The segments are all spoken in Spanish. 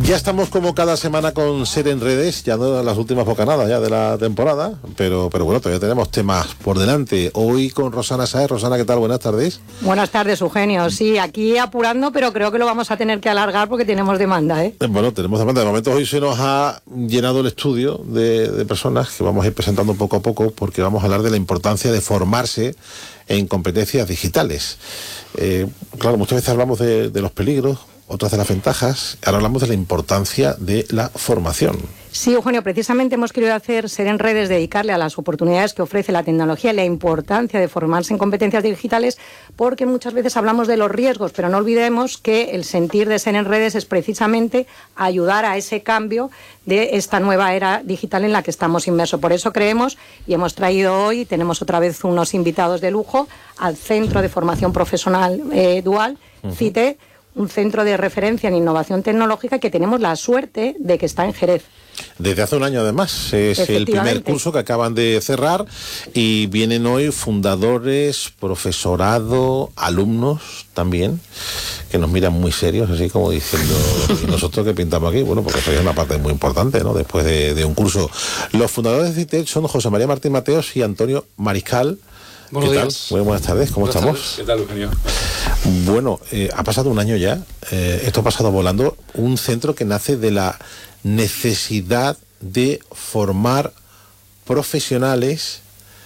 Ya estamos como cada semana con Ser en Redes, ya no las últimas bocanadas ya de la temporada, pero bueno, todavía tenemos temas por delante. Hoy con Rosana Sáez. Rosana, ¿qué tal? Buenas tardes. Buenas tardes, Eugenio. Sí, aquí apurando, pero creo que lo vamos a tener que alargar porque tenemos demanda, ¿eh? Bueno, tenemos demanda. De momento hoy se nos ha llenado el estudio de personas que vamos a ir presentando poco a poco, porque vamos a hablar de la importancia de formarse en competencias digitales. Claro, muchas veces hablamos de los peligros, otras de las ventajas. Ahora hablamos de la importancia de la formación. Sí, Eugenio, precisamente hemos querido hacer Ser en Redes, dedicarle a las oportunidades que ofrece la tecnología y la importancia de formarse en competencias digitales, porque muchas veces hablamos de los riesgos, pero no olvidemos que el sentir de Ser en Redes es precisamente ayudar a ese cambio de esta nueva era digital en la que estamos inmersos. Por eso creemos, y hemos traído hoy, tenemos otra vez unos invitados de lujo, al Centro de Formación Profesional Dual, CITED, un centro de referencia en innovación tecnológica que tenemos la suerte de que está en Jerez. Desde hace un año además, es el primer curso que acaban de cerrar y vienen hoy fundadores, profesorado, alumnos también, que nos miran muy serios, así como diciendo, ¿y nosotros qué pintamos aquí? Bueno, porque eso es una parte muy importante, ¿no? Después de un curso. Los fundadores de CITED son José María Martín Mateos y Antonio Mariscal. Buenos ¿Qué días. tal? Muy buenas tardes, ¿cómo buenas estamos? Tardes. ¿Qué tal, Eugenio? Bueno, ha pasado un año ya, esto ha pasado volando, un centro que nace de la necesidad de formar profesionales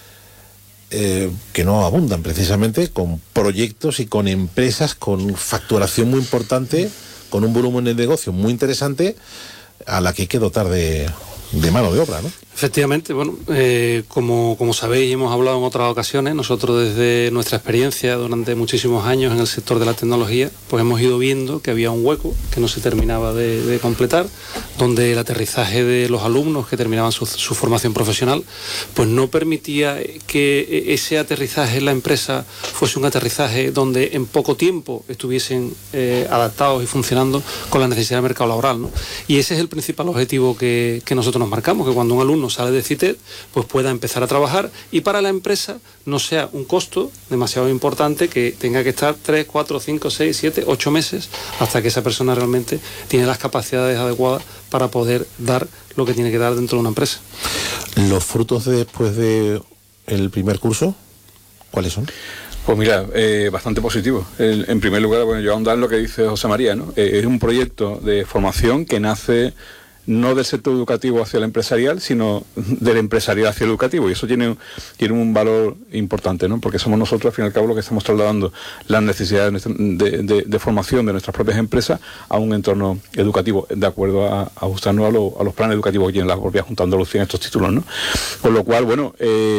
que no abundan precisamente, con proyectos y con empresas con facturación muy importante, con un volumen de negocio muy interesante, a la que hay que dotar de mano de obra, ¿no? Efectivamente, bueno, como sabéis y hemos hablado en otras ocasiones, nosotros desde nuestra experiencia durante muchísimos años en el sector de la tecnología, pues hemos ido viendo que había un hueco que no se terminaba de completar, donde el aterrizaje de los alumnos que terminaban su formación profesional, pues no permitía que ese aterrizaje en la empresa fuese un aterrizaje donde en poco tiempo estuviesen adaptados y funcionando con la necesidad del mercado laboral, ¿no? Y ese es el principal objetivo que nosotros nos marcamos, que cuando un alumno sale de CITED, pues pueda empezar a trabajar y para la empresa no sea un costo demasiado importante que tenga que estar 3, 4, 5, 6, 7, 8 meses hasta que esa persona realmente tiene las capacidades adecuadas para poder dar lo que tiene que dar dentro de una empresa. ¿Los frutos después del primer curso, cuáles son? Pues mira, bastante positivo. En primer lugar, bueno, yo ahondar en lo que dice José María, ¿no? Es un proyecto de formación que nace no del sector educativo hacia el empresarial, sino del empresarial hacia el educativo, y eso tiene un valor importante, ¿no? Porque somos nosotros, al fin y al cabo, los que estamos trasladando las necesidades de formación de nuestras propias empresas a un entorno educativo, de acuerdo a ajustarnos a los planes educativos que tiene la propia Junta de Andalucía en estos títulos, ¿no? Con lo cual, bueno,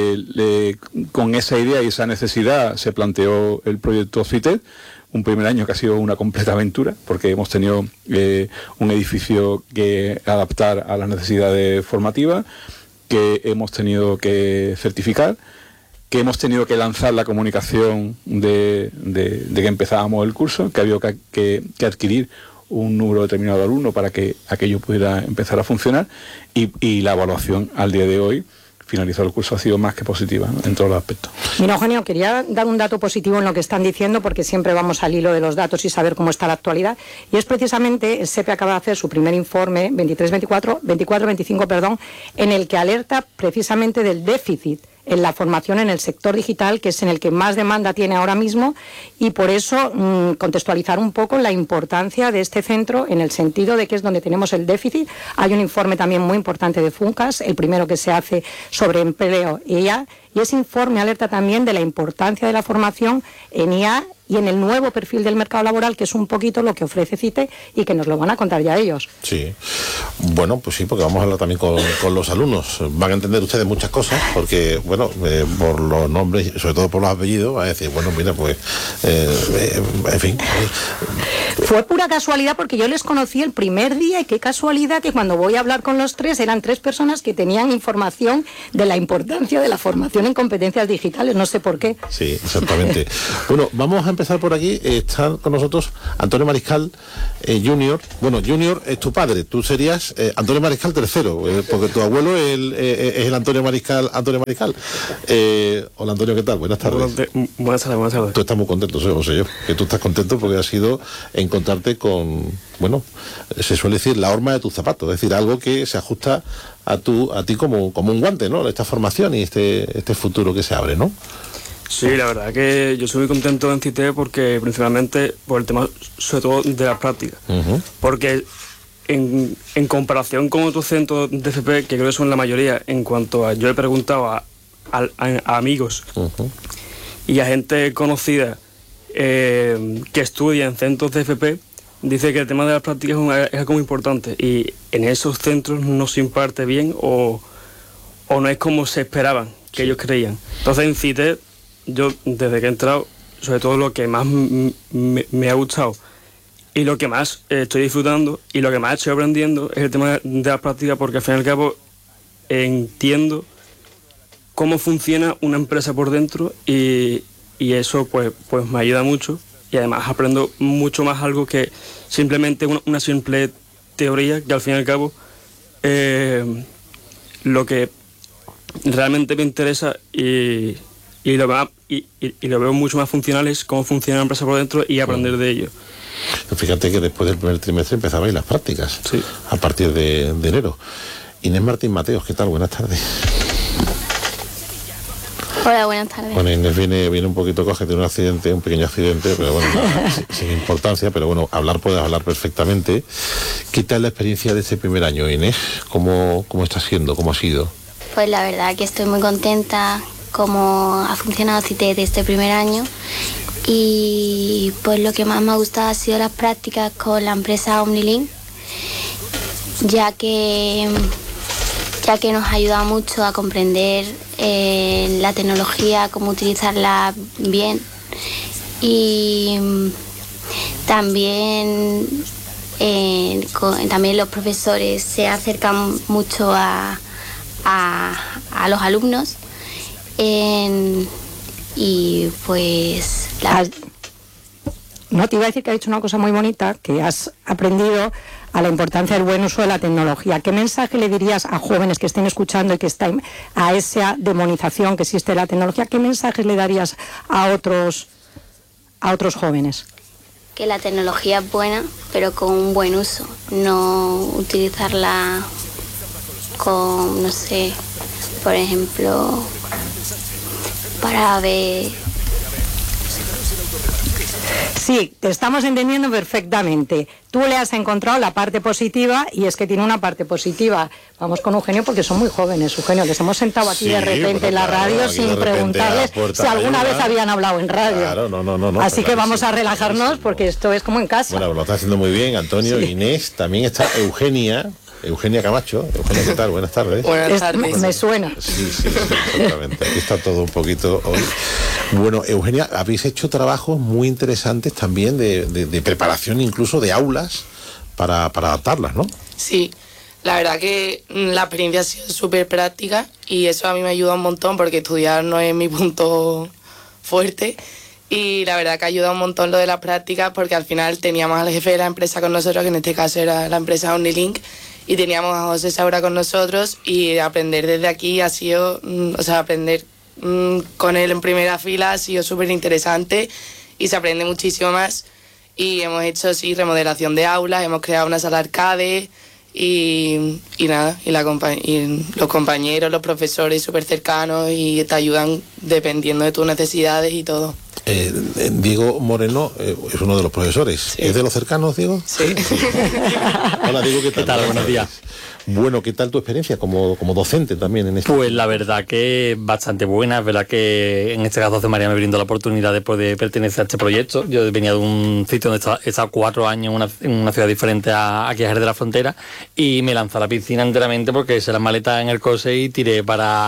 con esa idea y esa necesidad se planteó el proyecto CITED. Un primer año que ha sido una completa aventura, porque hemos tenido un edificio que adaptar a las necesidades formativas, que hemos tenido que certificar, que hemos tenido que lanzar la comunicación de que empezábamos el curso, que había que adquirir un número determinado de alumnos para que aquello pudiera empezar a funcionar, y la evaluación al día de hoy, finalizado el curso, ha sido más que positiva, ¿no? En todos los aspectos. Mira, Eugenio, quería dar un dato positivo en lo que están diciendo, porque siempre vamos al hilo de los datos y saber cómo está la actualidad, y es precisamente, el SEPE acaba de hacer su primer informe, 24-25, en el que alerta precisamente del déficit en la formación en el sector digital, que es en el que más demanda tiene ahora mismo, y por eso contextualizar un poco la importancia de este centro en el sentido de que es donde tenemos el déficit. Hay un informe también muy importante de FUNCAS, el primero que se hace sobre empleo e IA, y ese informe alerta también de la importancia de la formación en IA y en el nuevo perfil del mercado laboral, que es un poquito lo que ofrece CITED y que nos lo van a contar ya ellos. Sí, bueno, pues sí, porque vamos a hablar también con los alumnos. Van a entender ustedes muchas cosas, porque, bueno, por los nombres, sobre todo por los apellidos, van a decir, bueno, mira, pues, en fin. Fue pura casualidad, porque yo les conocí el primer día, y qué casualidad que cuando voy a hablar con los tres, eran 3 personas que tenían información de la importancia de la formación formación en competencias digitales, no sé por qué. Sí, exactamente. Bueno, vamos a empezar por aquí. Está con nosotros Antonio Mariscal Junior. Bueno, Junior es tu padre, tú serías Antonio Mariscal III, porque tu abuelo es el Antonio Mariscal. Hola Antonio, ¿qué tal? Buenas tardes. Buenas tardes. Tú estás muy contento, sé yo, que tú estás contento porque has sido encontrarte con, bueno, se suele decir la horma de tus zapatos, es decir, algo que se ajusta a ti como un guante, ¿no? Esta formación y este futuro que se abre, ¿no? Sí, la verdad que yo soy muy contento en CITE porque principalmente por el tema, sobre todo, de las prácticas. Porque en comparación con otros centros de FP, que creo que son la mayoría, en cuanto a, yo he preguntado a amigos y a gente conocida que estudia en centros de FP, dice que el tema de las prácticas es algo muy importante y en esos centros no se imparte bien o no es como se esperaban, que ellos creían. Entonces en CITE, yo desde que he entrado, sobre todo lo que más me ha gustado y lo que más estoy disfrutando y lo que más estoy aprendiendo es el tema de las prácticas, porque al fin y al cabo entiendo cómo funciona una empresa por dentro y eso pues me ayuda mucho y además aprendo mucho más algo que simplemente una simple teoría, que al fin y al cabo lo que realmente me interesa y lo veo mucho más funcional es cómo funciona la empresa por dentro y aprender de ello. Fíjate que después del primer trimestre empezabais las prácticas, sí, a partir de enero. Inés Martín Mateos, ¿qué tal? Buenas tardes. Hola, buenas tardes. Bueno, Inés viene un poquito coja, tiene un pequeño accidente, pero bueno, sin importancia, pero bueno, puedes hablar perfectamente. ¿Qué tal la experiencia de este primer año, Inés? ¿Cómo está siendo? ¿Cómo ha sido? Pues la verdad que estoy muy contenta cómo ha funcionado CITE desde este primer año y pues lo que más me ha gustado ha sido las prácticas con la empresa Omnilink, ya que nos ha ayudado mucho a comprender la tecnología, cómo utilizarla bien y también los profesores se acercan mucho a los alumnos y pues No, te iba a decir que has dicho una cosa muy bonita, que has aprendido a la importancia del buen uso de la tecnología. ¿Qué mensaje le dirías a jóvenes que estén escuchando y que están a esa demonización que existe de la tecnología? ¿Qué mensajes le darías a otros jóvenes? Que la tecnología es buena, pero con un buen uso, no utilizarla con, no sé, por ejemplo, para ver... Sí, te estamos entendiendo perfectamente. Tú le has encontrado la parte positiva y es que tiene una parte positiva. Vamos con Eugenio porque son muy jóvenes, Eugenio. Les hemos sentado aquí de repente en la radio sin preguntarles si alguna vez habían hablado en radio. Claro, no. Así que vamos a relajarnos porque esto es como en casa. Bueno, lo está haciendo muy bien, Antonio, sí. Inés, también está Eugenia Camacho. Eugenia, ¿qué tal? Buenas tardes. Buenas tardes. Me suena. Sí, exactamente. Aquí está todo un poquito hoy. Bueno, Eugenia, habéis hecho trabajos muy interesantes también de preparación, incluso de aulas, para adaptarlas, ¿no? Sí, la verdad que la experiencia ha sido súper práctica y eso a mí me ayuda un montón porque estudiar no es mi punto fuerte. Y la verdad que ayuda un montón lo de las prácticas porque al final teníamos al jefe de la empresa con nosotros, que en este caso era la empresa Omnilink, y teníamos a José Saura con nosotros y aprender desde aquí ha sido, aprender con él en primera fila ha sido súper interesante y se aprende muchísimo más. Y hemos hecho, sí, remodelación de aulas, hemos creado una sala arcade y nada, y los compañeros, los profesores súper cercanos y te ayudan dependiendo de tus necesidades y todo. Diego Moreno es uno de los profesores. Sí. ¿Es de los cercanos, Diego? Sí. Hola, Diego, ¿qué tal? ¿Qué tal? Buenos días. Bueno, ¿qué tal tu experiencia como docente también en este? Pues la verdad que bastante buena. Es verdad que en este caso José María me brindó la oportunidad de poder pertenecer a este proyecto. Yo venía de un sitio donde he estado 4 años en una ciudad diferente aquí a Jerez de la Frontera y me lanzé a la piscina enteramente porque hice las maletas en el coche y tiré para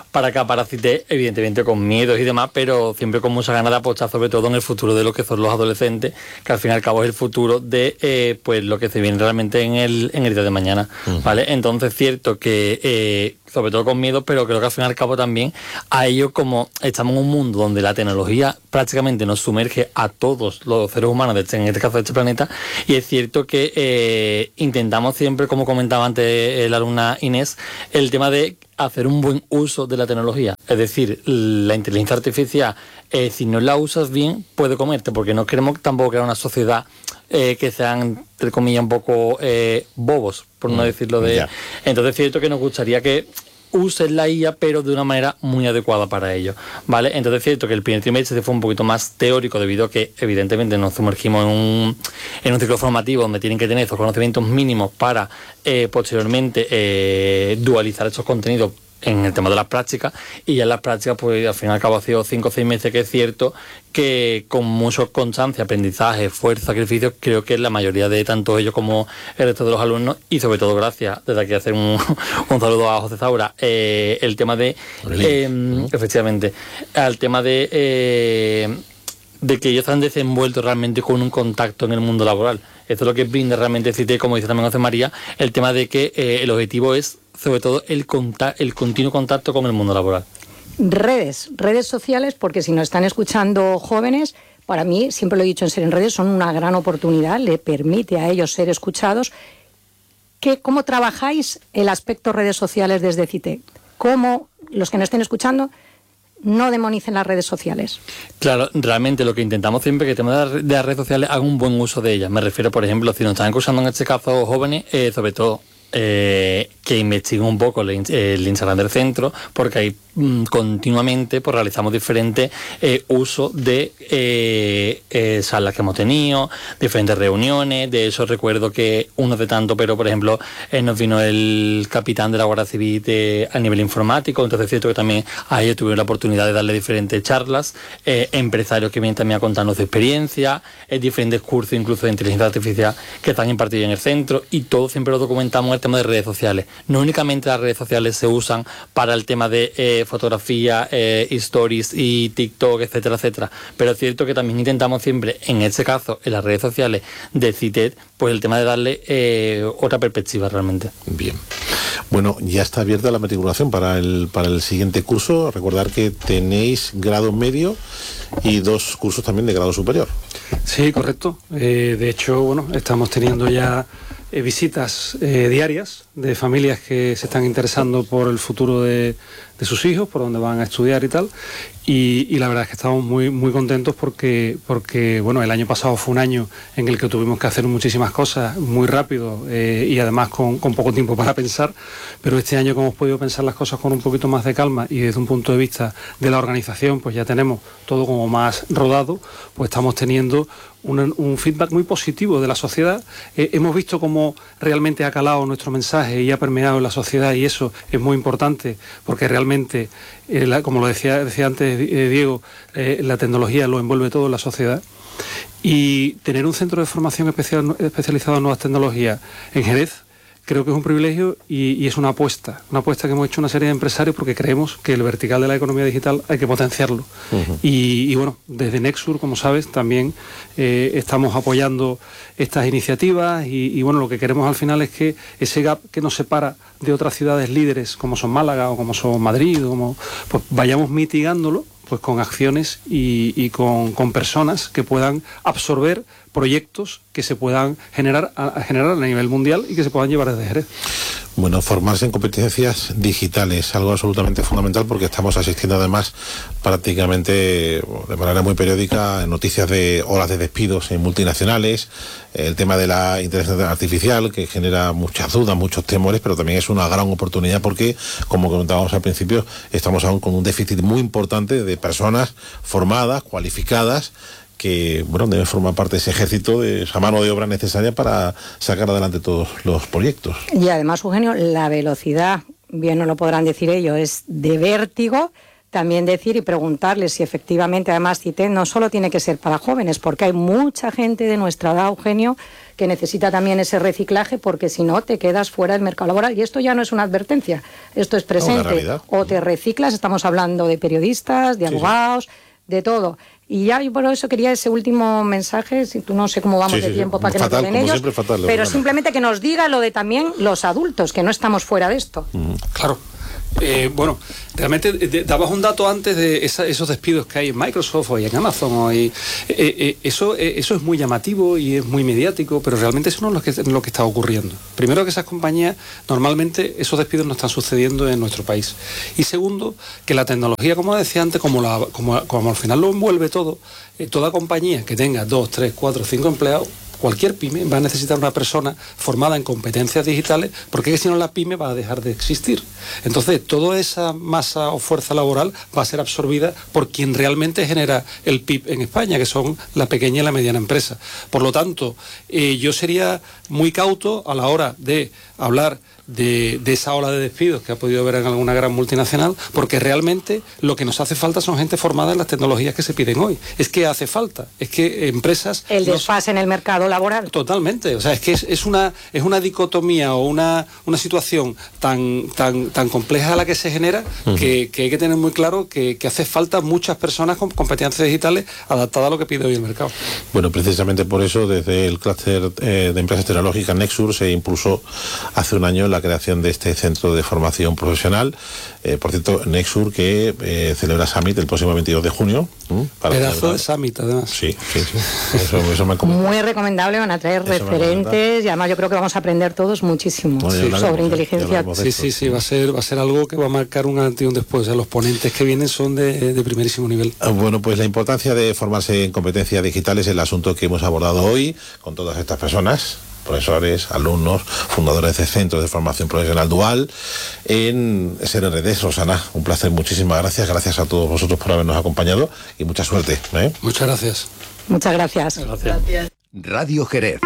para acá, para CITES, evidentemente con miedos y demás, pero siempre con mucha ganas de apostar sobre todo en el futuro de lo que son los adolescentes, que al fin y al cabo es el futuro de pues lo que se viene realmente en el día de mañana, ¿vale? Entonces, cierto que sobre todo con miedo, pero creo que al fin y al cabo también a ellos, como estamos en un mundo donde la tecnología prácticamente nos sumerge a todos los seres humanos, en este caso de este planeta, y es cierto que intentamos siempre, como comentaba antes la alumna Inés, el tema de hacer un buen uso de la tecnología. Es decir, la inteligencia artificial, si no la usas bien, puede comerte, porque no queremos tampoco crear una sociedad que sean, entre comillas, un poco bobos, por no decirlo de... Entonces es cierto que nos gustaría que usen la IA, pero de una manera muy adecuada para ello, ¿vale? Entonces es cierto que el primer trimestre fue un poquito más teórico, debido a que evidentemente nos sumergimos en un ciclo formativo donde tienen que tener esos conocimientos mínimos para posteriormente dualizar estos contenidos en el tema de las prácticas, y ya en las prácticas pues al fin y al cabo ha sido 5 o 6 meses, que es cierto que con mucha constancia, aprendizaje, esfuerzo, sacrificio, creo que la mayoría de tanto ellos como el resto de los alumnos, y sobre todo gracias, desde aquí hacer un saludo a José Zaura, el tema de efectivamente, al tema de que ellos han desenvuelto realmente con un contacto en el mundo laboral. Esto es lo que brinda realmente CITES, como dice también José María, el tema de que el objetivo es sobre todo el continuo contacto con el mundo laboral. Redes sociales, porque si nos están escuchando jóvenes, para mí, siempre lo he dicho en Ser en Redes, son una gran oportunidad, le permite a ellos ser escuchados. ¿Cómo trabajáis el aspecto redes sociales desde CITES? ¿Cómo los que nos estén escuchando no demonicen las redes sociales? Claro, realmente lo que intentamos siempre es que el tema de las redes sociales haga un buen uso de ellas. Me refiero, por ejemplo, si nos están escuchando en este caso jóvenes, sobre todo que investiguen un poco el Instagram del centro, porque ahí continuamente pues realizamos diferentes usos de salas que hemos tenido, diferentes reuniones. De eso recuerdo que uno de tanto, pero por ejemplo nos vino el capitán de la Guardia Civil a nivel informático, entonces es cierto que también a ellos tuvieron la oportunidad de darle diferentes charlas, empresarios que vienen también a contarnos su experiencia, diferentes cursos incluso de inteligencia artificial que están impartidos en el centro, y todo siempre lo documentamos en el tema de redes sociales. No únicamente las redes sociales se usan para el tema de fotografía, stories y TikTok, etcétera, etcétera, pero es cierto que también intentamos siempre, en este caso, en las redes sociales de CITES, pues el tema de darle otra perspectiva realmente. Bien. Bueno, ya está abierta la matriculación para el siguiente curso. Recordar que tenéis grado medio y 2 cursos también de grado superior. Sí, correcto. De hecho, bueno, estamos teniendo ya visitas diarias de familias que se están interesando por el futuro de sus hijos, por dónde van a estudiar y tal, y la verdad es que estamos muy, muy contentos porque bueno, el año pasado fue un año en el que tuvimos que hacer muchísimas cosas muy rápido y además con poco tiempo para pensar, pero este año que hemos podido pensar las cosas con un poquito más de calma y desde un punto de vista de la organización, pues ya tenemos todo como más rodado, pues estamos teniendo un feedback muy positivo de la sociedad. Hemos visto cómo realmente ha calado nuestro mensaje y ha permeado en la sociedad, y eso es muy importante porque realmente, como lo decía antes Diego, la tecnología lo envuelve todo en la sociedad, y tener un centro de formación especializado en nuevas tecnologías en Jerez creo que es un privilegio y es una apuesta que hemos hecho una serie de empresarios, porque creemos que el vertical de la economía digital hay que potenciarlo. Y bueno, desde Nexur, como sabes, también estamos apoyando estas iniciativas y bueno, lo que queremos al final es que ese gap que nos separa de otras ciudades líderes como son Málaga o como son Madrid, pues vayamos mitigándolo pues con acciones y con personas que puedan absorber proyectos que se puedan generar a nivel mundial y que se puedan llevar desde Jerez. Bueno, formarse en competencias digitales, algo absolutamente fundamental, porque estamos asistiendo además prácticamente de manera muy periódica en noticias de olas de despidos en multinacionales, el tema de la inteligencia artificial, que genera muchas dudas, muchos temores, pero también es una gran oportunidad porque, como comentábamos al principio, estamos aún con un déficit muy importante de personas formadas, cualificadas, que bueno, deben formar parte de ese ejército, de esa mano de obra necesaria para sacar adelante todos los proyectos. Y además, Eugenio, la velocidad, bien no lo podrán decir ellos, es de vértigo, también decir y preguntarles si efectivamente, además, CITED no solo tiene que ser para jóvenes, porque hay mucha gente de nuestra edad, Eugenio, que necesita también ese reciclaje, porque si no te quedas fuera del mercado laboral. Y esto ya no es una advertencia, esto es presente. O te reciclas, estamos hablando de periodistas, de abogados, de todo. Y ya yo por eso quería ese último mensaje, si tú no sé cómo vamos de tiempo para que nos den ellos, pero simplemente que nos diga lo de también los adultos, que no estamos fuera de esto. Claro. Bueno, realmente dabas un dato antes de esos despidos que hay en Microsoft o en Amazon. Eso es muy llamativo y es muy mediático, pero realmente eso no es lo que está ocurriendo. Primero, que esas compañías, normalmente esos despidos no están sucediendo en nuestro país. Y segundo, que la tecnología, como decía antes, como al final lo envuelve todo, toda compañía que tenga 2, 3, 4, 5 empleados, cualquier pyme va a necesitar una persona formada en competencias digitales, porque si no la pyme va a dejar de existir. Entonces, toda esa masa o fuerza laboral va a ser absorbida por quien realmente genera el PIB en España, que son la pequeña y la mediana empresa. Por lo tanto, yo sería muy cauto a la hora de hablar de esa ola de despidos que ha podido haber en alguna gran multinacional, porque realmente lo que nos hace falta son gente formada en las tecnologías que se piden hoy. Es que hace falta, es que empresas... El desfase en el mercado laboral. Totalmente, o sea, es que es una dicotomía o una situación tan compleja a la que se genera, que hay que tener muy claro que hace falta muchas personas con competencias digitales adaptadas a lo que pide hoy el mercado. Bueno, precisamente por eso, desde el clúster de empresas tecnológicas Nexur se impulsó hace un año la creación de este centro de formación profesional. Por cierto, Nexur, que celebra Summit el próximo 22 de junio. Pedazo de Summit, además. Sí. Eso me muy recomendable, van a traer referentes y además yo creo que vamos a aprender todos muchísimo sobre inteligencia. Sí, va a ser algo que va a marcar un antes y un después. O sea, los ponentes que vienen son de primerísimo nivel. Bueno, pues la importancia de formarse en competencias digitales es el asunto que hemos abordado hoy con todas estas personas, profesores, alumnos, fundadores de centros de formación profesional dual en SRRD. Rosana, un placer, muchísimas gracias a todos vosotros por habernos acompañado y mucha suerte. Muchas gracias. Muchas gracias. Radio Jerez.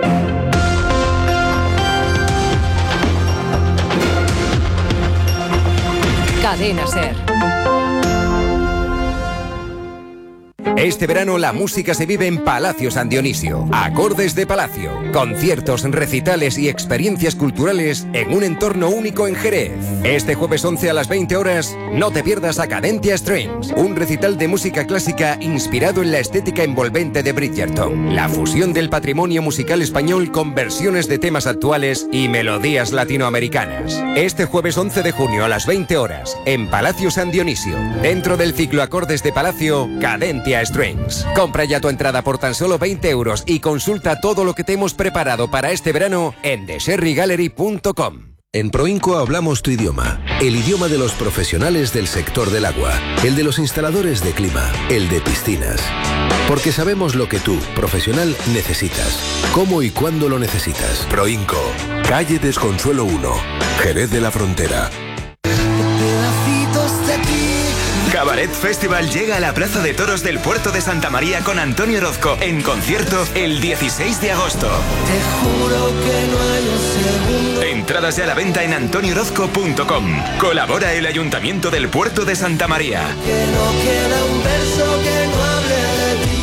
Cadena SER. Este verano la música se vive en Palacio San Dionisio. Acordes de Palacio. Conciertos, recitales y experiencias culturales en un entorno único en Jerez. Este jueves 11 a las 20 horas, no te pierdas a Cadentia Strings, un recital de música clásica inspirado en la estética envolvente de Bridgerton. La fusión del patrimonio musical español con versiones de temas actuales y melodías latinoamericanas. Este jueves 11 de junio a las 20 horas, en Palacio San Dionisio, dentro del ciclo Acordes de Palacio, Cadentia Strings. Compra ya tu entrada por tan solo 20 euros y consulta todo lo que te hemos preparado para este verano en TheSherryGallery.com. En Proinco hablamos tu idioma, el idioma de los profesionales del sector del agua, el de los instaladores de clima, el de piscinas. Porque sabemos lo que tú, profesional, necesitas, cómo y cuándo lo necesitas. Proinco, calle Desconsuelo 1, Jerez de la Frontera. Cabaret Festival llega a la Plaza de Toros del Puerto de Santa María con Antonio Orozco en concierto el 16 de agosto. Te juro que no hay un segundo. Entradas ya a la venta en antoniorozco.com. Colabora el Ayuntamiento del Puerto de Santa María. Que no queda un verso que no hable de ti.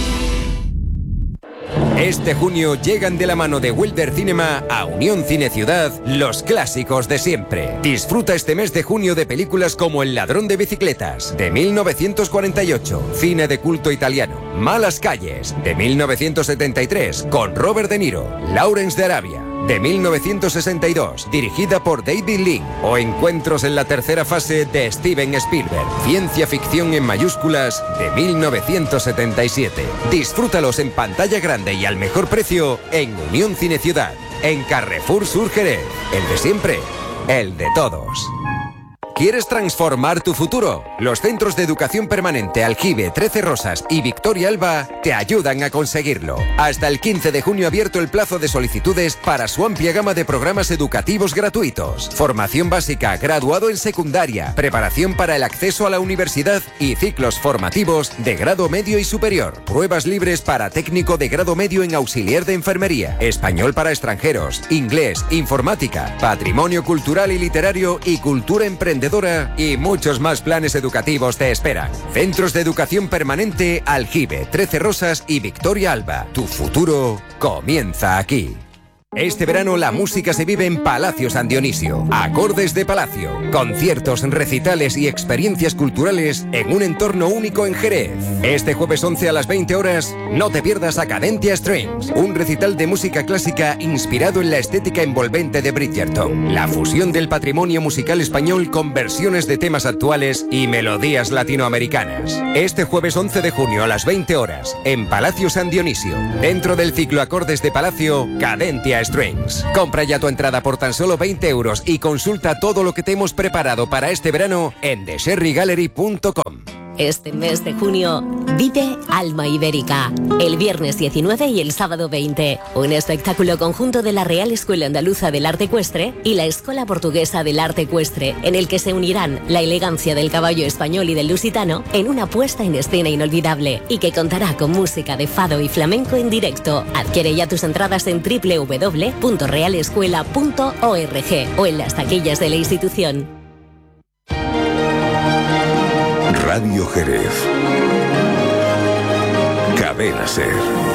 Este junio llegan de la mano de Wilder Cinema a Unión Cine Ciudad los clásicos de siempre. Disfruta este mes de junio de películas como El ladrón de bicicletas, de 1948, cine de culto italiano. Malas calles, de 1973, con Robert De Niro. Lawrence de Arabia, de 1962, dirigida por David Lean. O Encuentros en la tercera fase de Steven Spielberg, ciencia ficción en mayúsculas, de 1977. Disfrútalos en pantalla grande y al mejor precio en Unión Cine Ciudad, en Carrefour Sur Jerez. El de siempre, el de todos. ¿Quieres transformar tu futuro? Los centros de educación permanente Aljibe, 13 Rosas y Victoria Alba te ayudan a conseguirlo. Hasta el 15 de junio abierto el plazo de solicitudes para su amplia gama de programas educativos gratuitos. Formación básica, graduado en secundaria, preparación para el acceso a la universidad y ciclos formativos de grado medio y superior. Pruebas libres para técnico de grado medio en auxiliar de enfermería, español para extranjeros, inglés, informática, patrimonio cultural y literario y cultura emprendedora emprendedora y muchos más planes educativos te esperan. Centros de Educación Permanente Aljibe, 13 Rosas y Victoria Alba. Tu futuro comienza aquí. Este verano la música se vive en Palacio San Dionisio. Acordes de Palacio. Conciertos, recitales y experiencias culturales en un entorno único en Jerez. Este jueves 11 a las 20 horas, no te pierdas a Cadentia Strings, un recital de música clásica inspirado en la estética envolvente de Bridgerton. La fusión del patrimonio musical español con versiones de temas actuales y melodías latinoamericanas. Este jueves 11 de junio a las 20 horas, en Palacio San Dionisio. Dentro del ciclo Acordes de Palacio, Cadentia Strings. Compra ya tu entrada por tan solo 20 euros y consulta todo lo que te hemos preparado para este verano en thesherrygallery.com. Este mes de junio, vive Alma Ibérica. El viernes 19 y el sábado 20. Un espectáculo conjunto de la Real Escuela Andaluza del Arte Ecuestre y la Escuela Portuguesa del Arte Ecuestre, en el que se unirán la elegancia del caballo español y del lusitano en una puesta en escena inolvidable y que contará con música de fado y flamenco en directo. Adquiere ya tus entradas en www.realescuela.org o en las taquillas de la institución. Radio Jerez. Cadena SER.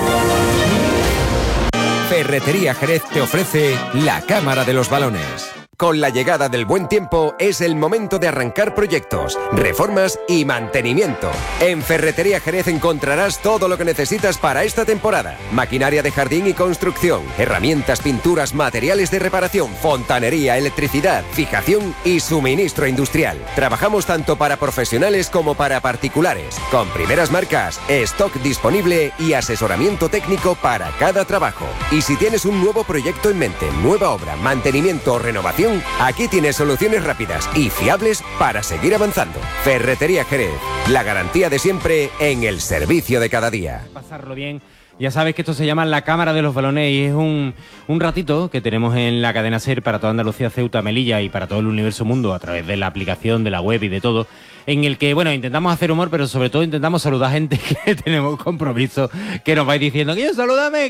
Ferretería Jerez te ofrece la Cámara de los Balones. Con la llegada del buen tiempo es el momento de arrancar proyectos, reformas y mantenimiento. En Ferretería Jerez encontrarás todo lo que necesitas para esta temporada. Maquinaria de jardín y construcción, herramientas, pinturas, materiales de reparación, fontanería, electricidad, fijación y suministro industrial. Trabajamos tanto para profesionales como para particulares, con primeras marcas, stock disponible y asesoramiento técnico para cada trabajo. Y si tienes un nuevo proyecto en mente, nueva obra, mantenimiento o renovación, aquí tienes soluciones rápidas y fiables para seguir avanzando. Ferretería Jerez, la garantía de siempre en el servicio de cada día. Pasarlo bien. Ya sabes que esto se llama la Cámara de los Balones y es un ratito que tenemos en la cadena SER para toda Andalucía, Ceuta, Melilla y para todo el universo mundo a través de la aplicación, de la web y de todo, en el que, bueno, intentamos hacer humor, pero sobre todo intentamos saludar a gente que tenemos compromiso, que nos vais diciendo que yo saludame,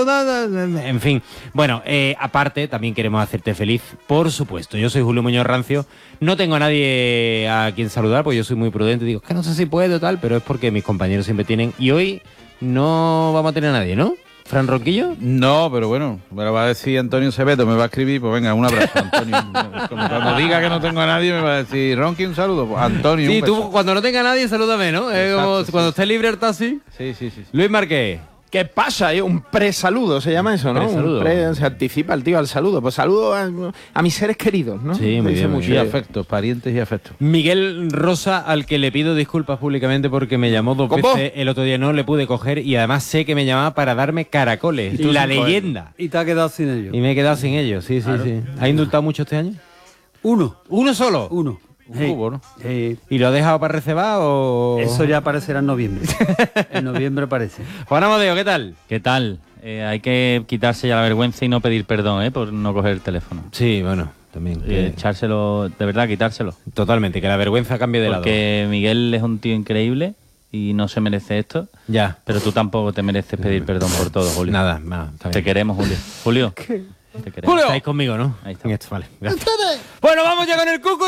en fin. Bueno, aparte, también queremos hacerte feliz, por supuesto. Yo soy Julio Muñoz Rancio, no tengo a nadie a quien saludar, porque yo soy muy prudente, digo, que no sé si puedo tal, pero es porque mis compañeros siempre tienen, y hoy no vamos a tener a nadie, ¿no? ¿Fran Ronquillo? No, pero bueno, me lo va a decir Antonio Cebedo, me va a escribir, pues venga, un abrazo, Antonio. Como cuando diga que no tengo a nadie, me va a decir, Ronqui, un saludo. Pues, Antonio, sí, un beso. tú cuando no tenga a nadie, salúdame, ¿no? Exacto, cuando esté libre el taxi. Sí. Luis Marqués. ¿Qué pasa? Un presaludo se llama eso, ¿no? Se anticipa el tío al saludo. Pues saludo a mis seres queridos, ¿no? Sí, muy bien, mucho. Y afectos, parientes y afectos. Miguel Rosa, al que le pido disculpas públicamente porque me llamó 2 veces el otro día, no le pude coger y además sé que me llamaba para darme caracoles. La leyenda. Y te has quedado sin ellos. Y me he quedado sin ellos, sí. ¿Has indultado mucho este año? Uno. ¿Uno solo? Uno. Un cubo, ¿no? ¿Y lo has dejado para reservar o...? Eso ya aparecerá en noviembre. En noviembre aparece. Juan Amadeo, ¿qué tal? ¿Qué tal? Hay que quitarse ya la vergüenza y no pedir perdón, por no coger el teléfono. Sí, bueno, también. Echárselo, de verdad, quitárselo. Totalmente, que la vergüenza cambie de lado. Porque Miguel es un tío increíble y no se merece esto. Ya. Pero tú tampoco te mereces pedir perdón por todo, Julio. Nada, te queremos, Julio. Julio. ¿Qué? Julio. Estáis conmigo, ¿no? Ahí está. Vale, gracias. Bueno, vamos ya con el cucú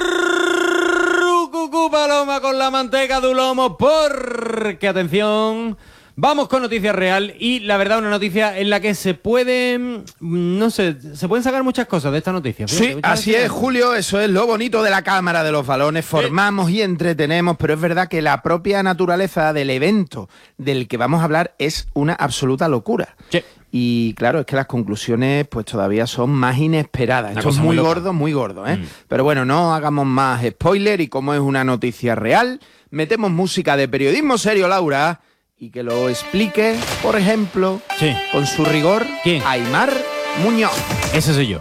paloma con la manteca de un lomo, porque, atención, vamos con noticia real y, la verdad, una noticia en la que se pueden, no sé, se pueden sacar muchas cosas de esta noticia. Fíjate, sí, así es, Julio, eso es lo bonito de la Cámara de los Balones, formamos y entretenemos, pero es verdad que la propia naturaleza del evento del que vamos a hablar es una absoluta locura. Sí. Y claro, es que las conclusiones pues todavía son más inesperadas. Esto es muy gordo, ¿eh? Pero bueno, no hagamos más spoiler y como es una noticia real, metemos música de periodismo serio, Laura, y que lo explique, por ejemplo, con su rigor, ¿quién? Aimar Muñoz. Ese soy yo.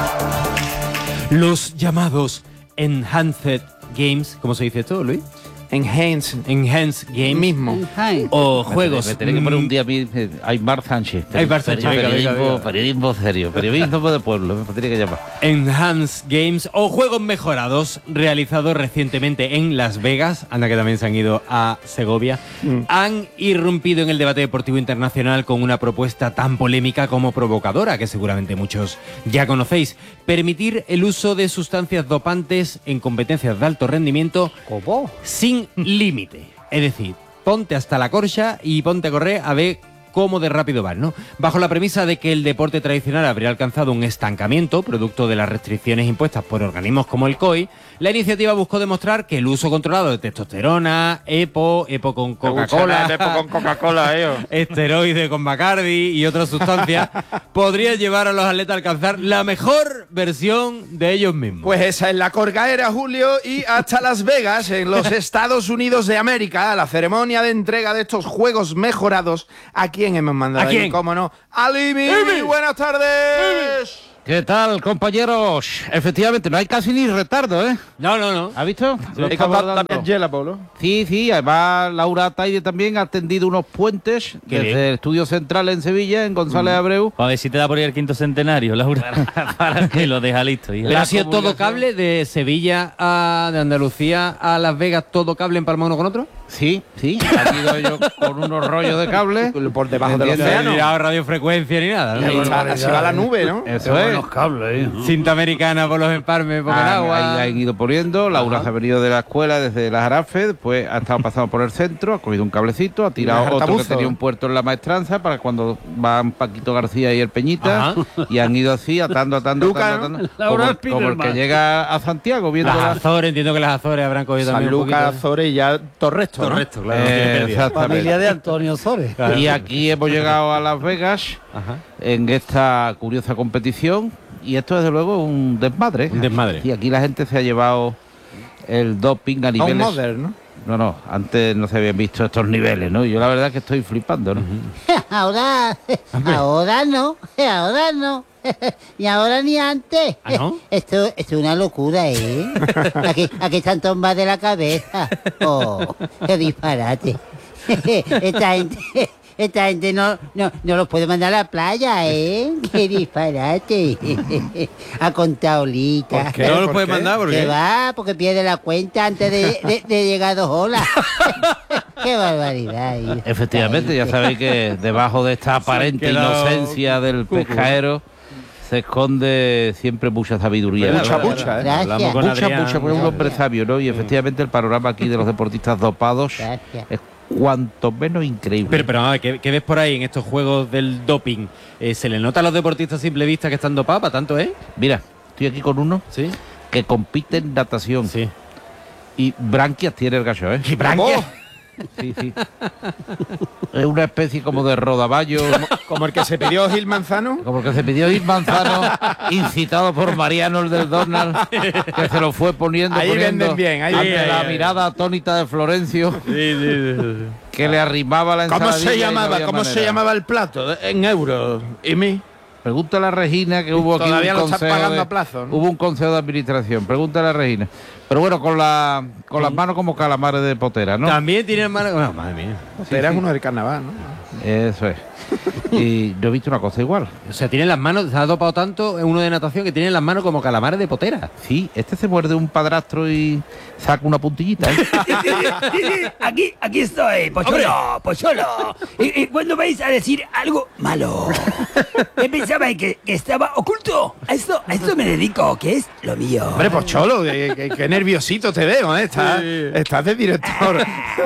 Los llamados Enhanced Games, ¿cómo se dice esto, Luis? Enhance Games mismo. O juegos. Me tenía que poner un día a mí, Aymar Sánchez. Aymar Sánchez, venga. Periodismo serio, periodismo de pueblo, me tendría que llamar. Enhance Games o juegos mejorados realizados recientemente en Las Vegas, anda que también se han ido a Segovia, han irrumpido en el debate deportivo internacional con una propuesta tan polémica como provocadora, que seguramente muchos ya conocéis: permitir el uso de sustancias dopantes en competencias de alto rendimiento sin límite. Es decir, ponte hasta la corcha y ponte a correr a ver cómo de rápido vas, ¿no? Bajo la premisa de que el deporte tradicional habría alcanzado un estancamiento, producto de las restricciones impuestas por organismos como el COI, la iniciativa buscó demostrar que el uso controlado de testosterona, EPO con Coca-Cola, esteroide con Bacardi y otras sustancias, podría llevar a los atletas a alcanzar la mejor versión de ellos mismos. Pues esa es la corgaera, Julio, y hasta Las Vegas, en los Estados Unidos de América, la ceremonia de entrega de estos juegos mejorados. ¿A quién hemos mandado? ¿A quién? Ahí? ¿Cómo no? ¡Alimi! ¡Buenas tardes! ¿Qué tal, compañeros? Efectivamente, no hay casi ni retardo, ¿eh? No. ¿Has visto? Lo estamos dando. Pablo. Sí, además Laura Taide también ha tendido unos puentes desde el estudio central en Sevilla, en González Abreu. A ver si te da por ir el quinto centenario, Laura, para que lo deja listo. ¿Pero ha sido todo cable de Sevilla de Andalucía a Las Vegas, todo cable empalmado uno con otro? Sí, ha ido yo con unos rollos de cable por debajo del océano. No he mirado radiofrecuencia ni nada, ¿no? Así va la nube, ¿no? Eso es. Cables, Cinta americana por los empalmes, por el agua. Ahí han ido poniendo. Laura se ha venido de la escuela desde las Jarafes, después ha estado pasando por el centro, ha cogido un cablecito, ha tirado otro que tenía un puerto en la Maestranza para cuando van Paquito García y el Peñita, y han ido así atando. Como el que llega a Santiago viendo las Azores. Entiendo que las Azores habrán cogido San también Lucas, Azores y ya Torresto, claro. Familia de Antonio Sores. Claro. Y aquí hemos llegado a Las Vegas en esta curiosa competición. Y esto, desde luego, es un desmadre. Un desmadre. Y aquí la gente se ha llevado el doping a niveles... moderno. No, antes no se habían visto estos niveles, ¿no? Yo la verdad es que estoy flipando, ¿no? Ahora no. Y ahora ni antes. ¿Ah, no? Esto es una locura, ¿eh? Aquí están tombas de la cabeza. Oh, qué disparate. Esta gente no los puede mandar a la playa, ¿eh? ¡Qué disparate! A contaolita. ¿Por qué no los puede mandar? ¿Por qué? ¿Qué va? Porque pierde la cuenta antes de llegar a 2 horas. ¡Qué barbaridad! Efectivamente, ya sabéis que debajo de esta aparente inocencia del pescadero se esconde siempre mucha sabiduría. Mucha, Gracias. Mucha, pues un hombre sabio, ¿no? Y efectivamente el panorama aquí de los deportistas dopados es cuanto menos increíble. Pero a ver, ¿qué ves por ahí en estos juegos del doping? ¿Se le nota a los deportistas a simple vista que están dopados? ¿Para tanto, Mira, estoy aquí con uno que compite en natación. Sí. Y branquias tiene el gallo, ¿Y branquias? Sí. Es una especie como de rodaballo. Como el que se pidió Gil Manzano. Como el que se pidió Gil Manzano, incitado por Mariano, el del Donald, que se lo fue poniendo. Ahí venden bien. Ante la mirada atónita de Florencio, que le arrimaba la ensalada. ¿Cómo se llamaba el plato? En euros. ¿Y mí? Pregúntale a Regina, que hubo aquí todavía lo están pagando a plazo, ¿no? Hubo un consejo de administración. Pregúntale a Regina. Pero bueno, con las manos como calamares de potera, ¿no? También tienen manos... No, madre mía. Potera es uno del carnaval, ¿no? Eso es. Y yo he visto una cosa igual. O sea, tienen las manos... Se ha dopado tanto uno de natación que tienen las manos como calamares de potera. Sí, este se muerde un padrastro y saca una puntillita, Aquí estoy, Pocholo. ¿Y cuándo vais a decir algo malo? ¿Qué pensabais que estaba oculto? A esto me dedico, que es lo mío. Hombre, Pocholo, qué nerviosito te veo, ¿eh? Estás de director.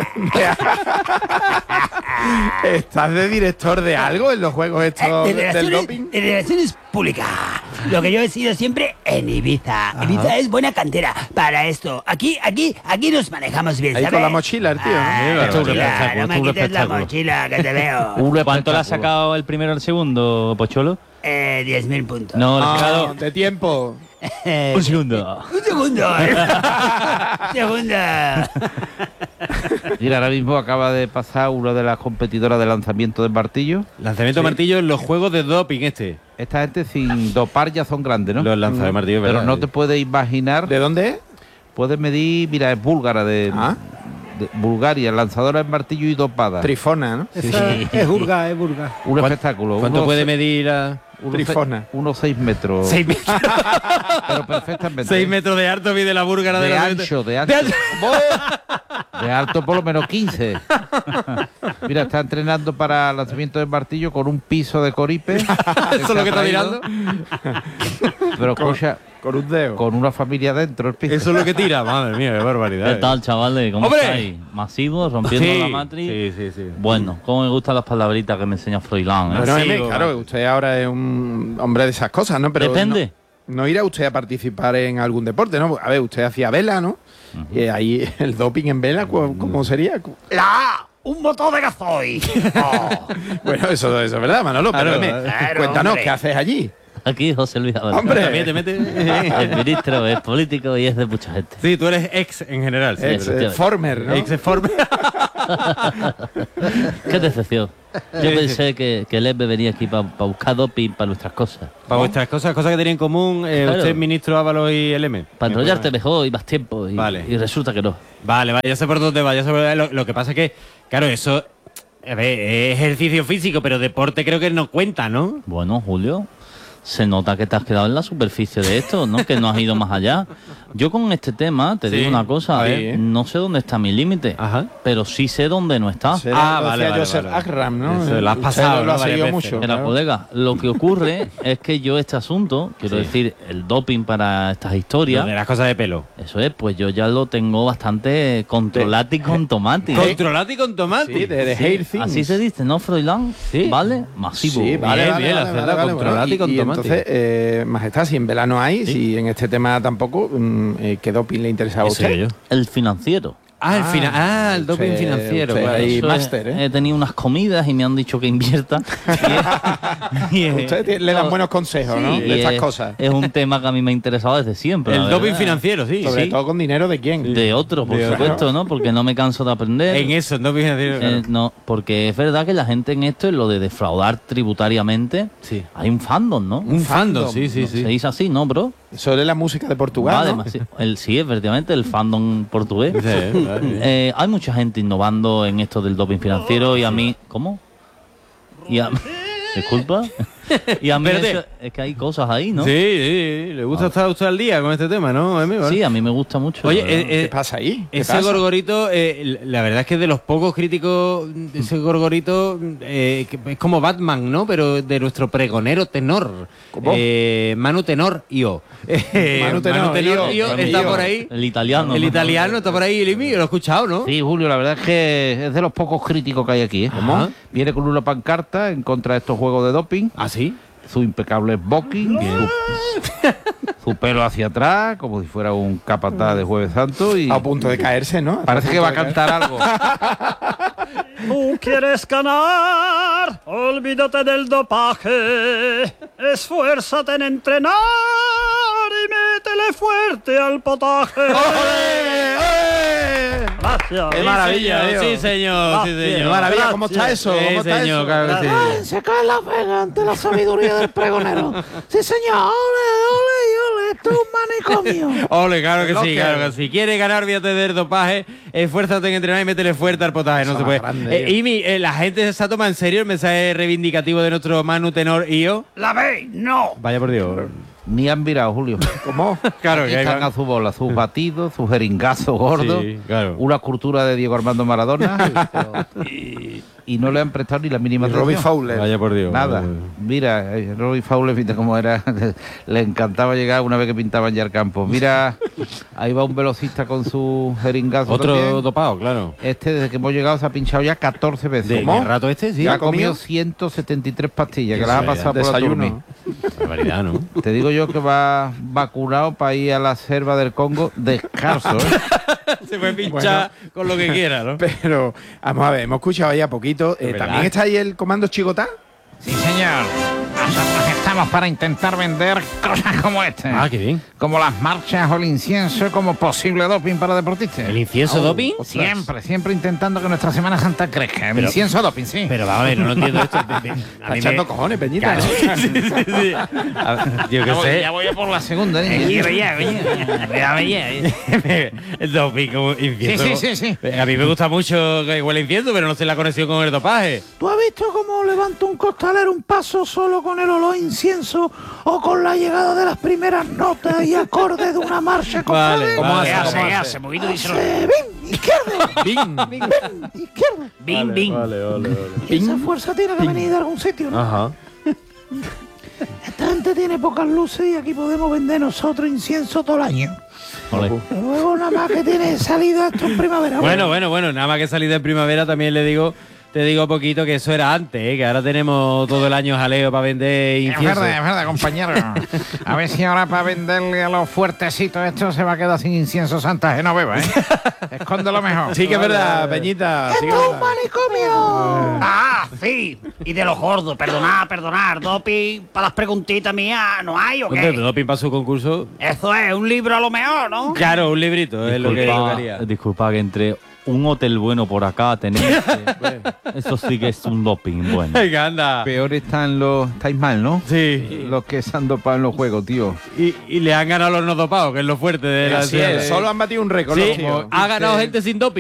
¿Estás de director de algo en los juegos estos del doping? De relaciones públicas. Lo que yo he sido siempre en Ibiza. Ajá. Ibiza es buena cantera para esto. Aquí nos manejamos bien, ¿sabes? Ahí con la mochila, el tío. No me quites la mochila, que te veo. ¿Cuánto le ha sacado el primero al segundo, Pocholo? 10.000 puntos. No, le ha sacado... de tiempo. Un segundo. Mira, ahora mismo acaba de pasar una de las competidoras de lanzamiento de martillo. Lanzamiento de martillo en los juegos de doping Esta gente sin dopar ya son grandes, ¿no? Los lanzadores de martillo, pero no te puedes imaginar. ¿De dónde es? Puedes medir, mira, es búlgara de Bulgaria, lanzadora en martillo y dopada. Trifona, ¿no? Es Burga, es Burga. Un espectáculo. ¿Cuánto puede medir la...? Trifona. Unos 6 metros. 6 metros. Pero perfectamente. 6 metros de alto mide la búlgara de ancho. De alto por lo menos 15. Mira, está entrenando para lanzamiento de martillo con un piso de coripe. Eso es lo que está mirando. Pero escucha, con un dedo. Con una familia dentro el piso. Eso es lo que tira. Madre mía, qué barbaridad. ¿Qué tal, chavales? ¿Cómo ¡Hombre! estáis? ¿Masivos? ¿Rompiendo la matriz? Sí. Bueno, ¿cómo me gustan las palabritas que me enseña Froilán? Bueno, claro, usted ahora es un hombre de esas cosas, ¿no? Pero depende. No irá usted a participar en algún deporte, ¿no? A ver, usted hacía vela, ¿no? Y ahí el doping en vela, ¿cómo sería? ¡Un motor de gasoil! Oh. Bueno, eso es verdad, Manolo. Pero cuéntanos, hombre. ¿qué haces allí? Aquí José Luis Álvarez. ¡Hombre! También te metes. El ministro es político y es de mucha gente. Sí, tú eres ex en general. Sí, Ex-former, ¿no? Ex-former. Qué decepción. Yo pensé que el EBE venía aquí para buscar doping para nuestras cosas. Para vuestras cosas que tenéis en común, Claro. usted, ministro Ábalos y el M. Para enrollarte mejor y más tiempo. Y resulta que no. Vale, ya sé por dónde va. Lo que pasa es que, claro, eso a ver, es ejercicio físico, pero deporte creo que no cuenta, ¿no? Bueno, Julio, se nota que te has quedado en la superficie de esto, ¿no? Que no has ido más allá. Yo con este tema te digo una cosa, no sé dónde está mi límite, pero sí sé dónde no está. Vale. Joseph Akram, ¿no? Eso, lo has pasado, lo ha varias seguido veces. mucho. Era colega. Lo que ocurre es que yo este asunto, quiero decir, el doping para estas historias, Lo de las cosas de pelo. eso es, pues yo ya lo tengo bastante controlado y con tomate. Controlado y con tomate. Sí, de hair things. Así se dice, ¿no, Froilán? Sí. ¿Vale? Masivo. Sí, vale, controlado y con y tomate. entonces, Majestad, si en vela no hay, si en este tema tampoco, ¿qué doping le interesaba a usted? El financiero. El doping financiero. Claro. Y Eso máster, He tenido unas comidas y me han dicho que invierta. Usted le dan buenos consejos, ¿no? De estas cosas. Es un tema que a mí me ha interesado desde siempre. El doping financiero, sí. Sobre todo con dinero de quién. De otro, por supuesto, ¿no? Porque no me canso de aprender. En eso, el doping financiero. Claro. No, porque es verdad que la gente en esto, en lo de defraudar tributariamente, hay un fandom, ¿no? Un fandom, sí. Se dice así, ¿no, bro? Eso es la música de Portugal, ¿no? Sí, efectivamente, el fandom portugués. Hay mucha gente innovando en esto del doping financiero y a mí... ¿Cómo? Disculpa. Y a mí es que hay cosas ahí, ¿no? Sí, le gusta estar usted al día con este tema, ¿no? Sí, a mí me gusta mucho. Oye, ¿qué pasa ahí? Ese Gorgorito, la verdad es que de los pocos críticos, ese Gorgorito es como Batman, ¿no? Pero de nuestro pregonero tenor. ¿Cómo? Manu Tenor Io. Manu Tenor Io está por ahí. El italiano. El italiano está por ahí, Limi, lo he escuchado, ¿no? Sí, Julio, la verdad es que es de los pocos críticos que hay aquí, ¿eh? ¿Cómo? Viene con una pancarta en contra de estos juegos de doping. ¿Ah, sí? Su impecable smoking, su pelo hacia atrás, como si fuera un capataz de Jueves Santo. Y a punto de caerse, ¿no? Parece que va a cantar algo. ¿Tú quieres ganar? Olvídate del dopaje. Esfuérzate en entrenar y métele fuerte al potaje. Gracias. ¡Qué maravilla, tío! Sí, señor. ¡Qué maravilla! ¿Cómo está eso? ¿Cómo está señor, eso? claro que sí. Se cae la pega ante la sabiduría del pregonero. Sí, señor. Ole, esto es un manicomio. Ole, claro que sí, claro que sí. ¿Quieres ganar, olvídate del dopaje? Esfuérzate en entrenar y métele fuerte al potaje. No se puede. Imi, ¿la gente se ha tomado en serio el mensaje reivindicativo de nuestro Manu Tenor Io? ¿La veis? No. Vaya por Dios. Ni han virado, Julio. ¿Cómo? Claro Aquí que están a su bola, sus batidos, sus jeringazos gordos, Sí, claro. una cultura de Diego Armando Maradona y no le han prestado ni la mínima Robbie atención. Fowler. Vaya por Dios. Nada. Mira, Robbie Fowler, fíjate cómo era. Le encantaba llegar una vez que pintaban ya el campo. Mira, ahí va un velocista con su jeringazo. Otro también. dopado, claro. Este, desde que hemos llegado, se ha pinchado ya 14 veces. ¿De qué rato este? Sí. Ya ha comido 173 pastillas, que las ha pasado por la Desayuno. Barbaridad, ¿no? Te digo yo que va vacunado para ir a la selva del Congo descalzo, ¿eh? Se puede pinchar con lo que quiera, ¿no? Pero, vamos a ver, hemos escuchado ahí a poquito. ¿También está ahí el comando Chigotá? Sí, señor. Nosotros estamos para intentar vender cosas como esta. Ah, qué bien. Como las marchas o el incienso como posible doping para deportistas. ¿El incienso doping? Siempre intentando que nuestra Semana Santa crezca. El incienso doping, sí. Pero vamos a ver, no entiendo esto. Está echando cojones, Peñita. Claro. Sí. Yo qué sé. Ya voy a por la segunda. El doping como incienso. Sí. A mí me gusta mucho que huele incienso, pero no sé la conexión con el dopaje. ¿Tú has visto cómo levanta un costalero un paso solo con el olor a incienso o con la llegada de las primeras notas y acordes de una marcha? Vale, ¿Qué hace? Movido y ¡Bim! ¡Izquierda! Bing. ¡Izquierda! Bing. Vale. Y esa fuerza tiene que venir de algún sitio, ¿no? Ajá. Esta gente tiene pocas luces y aquí podemos vender nosotros incienso todo el año. Ole. Luego nada más que tiene salida esto en primavera. Bueno, nada más que salida en primavera también te digo poquito que eso era antes, que ahora tenemos todo el año jaleo para vender incienso. Es verdad, compañero. A ver si ahora para venderle a los fuertecitos esto se va a quedar sin incienso Santa Genoveva, ¿eh? Escóndelo mejor. Sí que es verdad, Peñita. Sí que ¡Esto es un manicomio! Ah, sí. Y de los gordos, perdonar. Doping, para las preguntitas mías, ¿no hay o qué? Doping para su concurso. Eso es, un libro a lo mejor, ¿no? Claro, un librito es lo que haría. Disculpa que entre un hotel bueno por acá tenéis. Eso sí que es un doping bueno. Venga, anda. Peor están los... Estáis mal, ¿no? Sí. Los que se han dopado en los juegos, tío. Y le han ganado los no dopados, que es lo fuerte de la... Así es, solo han batido un récord. Sí, ha ganado gente sin doping.